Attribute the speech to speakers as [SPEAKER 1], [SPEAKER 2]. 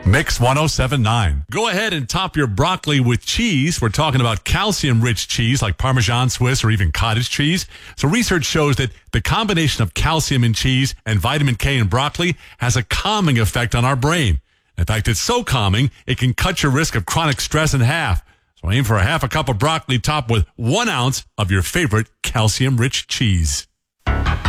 [SPEAKER 1] Mix 107.9. Go ahead and top your broccoli with cheese. We're talking about calcium-rich cheese like Parmesan, Swiss, or even cottage cheese. So research shows that the combination of calcium in cheese and vitamin K in broccoli has a calming effect on our brain. In fact, it's so calming, it can cut your risk of chronic stress in half. So aim for a half a cup of broccoli topped with 1 ounce of your favorite calcium-rich cheese.